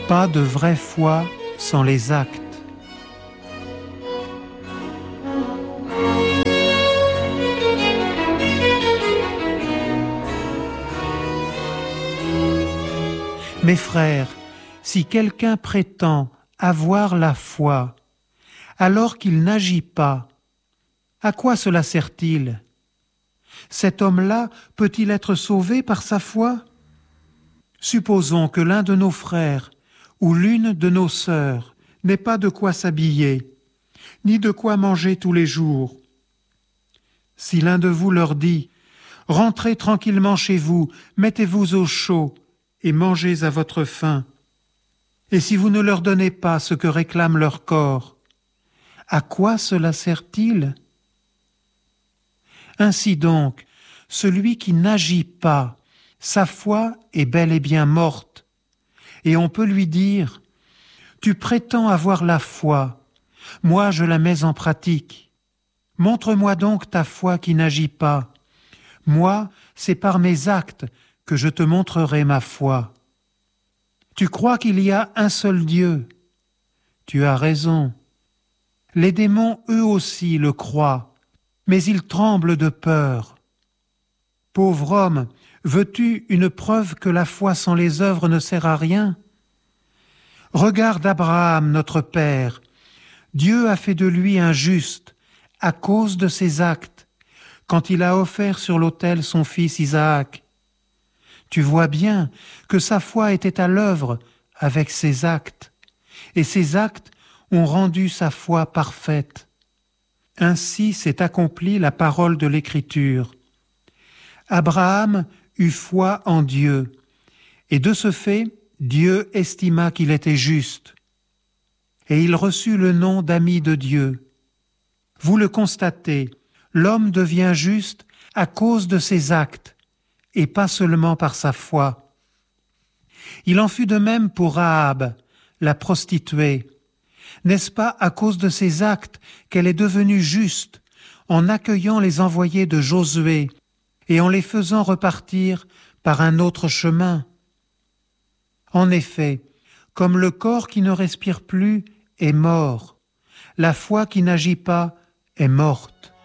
Pas de vraie foi sans les actes. Mes frères, si quelqu'un prétend avoir la foi, alors qu'il n'agit pas, à quoi cela sert-il? Cet homme-là peut-il être sauvé par sa foi? Supposons que l'un de nos frères ou l'une de nos sœurs n'ait pas de quoi s'habiller, ni de quoi manger tous les jours. Si l'un de vous leur dit « Rentrez tranquillement chez vous, mettez-vous au chaud et mangez à votre faim », et si vous ne leur donnez pas ce que réclame leur corps, à quoi cela sert-il? Ainsi donc, celui qui n'agit pas, sa foi est bel et bien morte, et on peut lui dire « Tu prétends avoir la foi, moi je la mets en pratique. Montre-moi donc ta foi qui n'agit pas. Moi, c'est par mes actes que je te montrerai ma foi. Tu crois qu'il y a un seul Dieu? Tu as raison. Les démons, eux aussi, le croient, mais ils tremblent de peur. Pauvre homme, veux-tu une preuve que la foi sans les œuvres ne sert à rien? Regarde Abraham, notre père. Dieu a fait de lui un juste à cause de ses actes, quand il a offert sur l'autel son fils Isaac. Tu vois bien que sa foi était à l'œuvre avec ses actes, et ses actes ont rendu sa foi parfaite. Ainsi s'est accomplie la parole de l'Écriture. Abraham eut foi en Dieu, et de ce fait, Dieu estima qu'il était juste, et il reçut le nom d'ami de Dieu. Vous le constatez, l'homme devient juste à cause de ses actes, et pas seulement par sa foi. Il en fut de même pour Rahab, la prostituée. N'est-ce pas à cause de ses actes qu'elle est devenue juste, en accueillant les envoyés de Josué et en les faisant repartir par un autre chemin? En effet, comme le corps qui ne respire plus est mort, la foi qui n'agit pas est morte.